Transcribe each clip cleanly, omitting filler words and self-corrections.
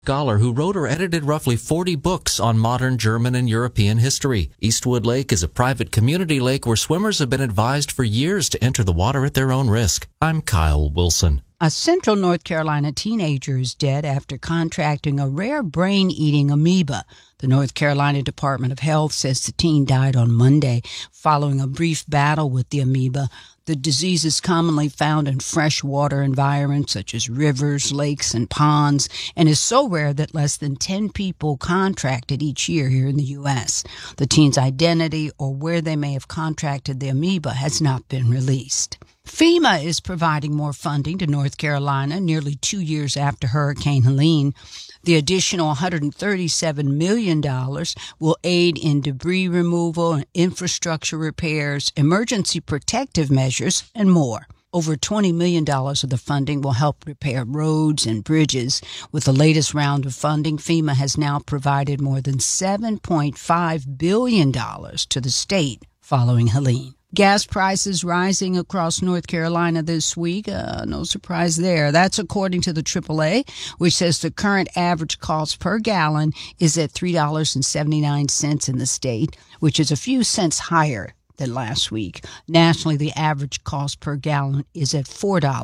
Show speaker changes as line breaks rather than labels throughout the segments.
Scholar who wrote or edited roughly 40 books on modern German and European history. Eastwood Lake is a private community lake where swimmers have been advised for years to enter the water at their own risk. I'm Kyle Wilson.
A Central North Carolina teenager is dead after contracting a rare brain-eating amoeba. The North Carolina Department of Health says the teen died on Monday following a brief battle with the amoeba. The disease is commonly found in freshwater environments such as rivers, lakes, and ponds, and is so rare that less than 10 people contract it each year here in the U.S. The teen's identity or where they may have contracted the amoeba has not been released. FEMA is providing more funding to North Carolina nearly 2 years after Hurricane Helene. The additional $137 million will aid in debris removal and infrastructure repairs, emergency protective measures, and more. Over $20 million of the funding will help repair roads and bridges. With the latest round of funding, FEMA has now provided more than $7.5 billion to the state following Helene. Gas prices rising across North Carolina this week. No surprise there. That's according to the AAA, which says the current average cost per gallon is at $3.79 in the state, which is a few cents higher than last week. Nationally, the average cost per gallon is at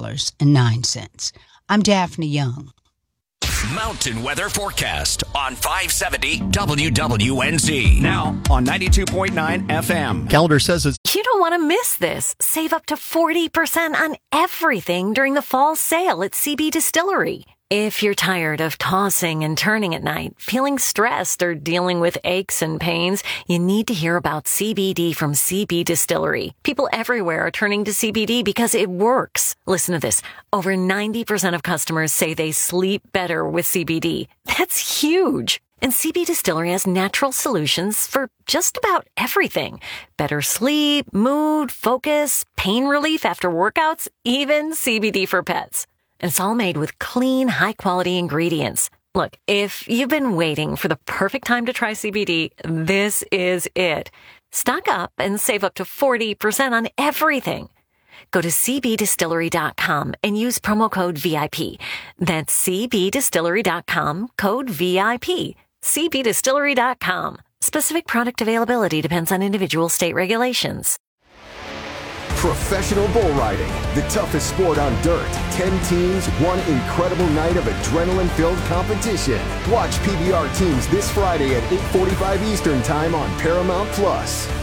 $4.09. I'm Daphne Young.
Mountain weather forecast on 570 WWNZ.
Now on 92.9 FM. Calendar says it's...
You don't want to miss this. Save up to 40% on everything during the fall sale at CB Distillery. If you're tired of tossing and turning at night, feeling stressed, or dealing with aches and pains, you need to hear about CBD from CB Distillery. People everywhere are turning to CBD because it works. Listen to this. Over 90% of customers say they sleep better with CBD. That's huge. And CB Distillery has natural solutions for just about everything. Better sleep, mood, focus, pain relief after workouts, even CBD for pets. And it's all made with clean, high-quality ingredients. Look, if you've been waiting for the perfect time to try CBD, this is it. Stock up and save up to 40% on everything. Go to cbdistillery.com and use promo code VIP. That's cbdistillery.com, code VIP. cbdistillery.com. Specific product availability depends on individual state regulations.
Professional bull riding, the toughest sport on dirt. 10 teams, one incredible night of adrenaline-filled competition. Watch PBR teams this Friday at 8:45 Eastern Time on Paramount+.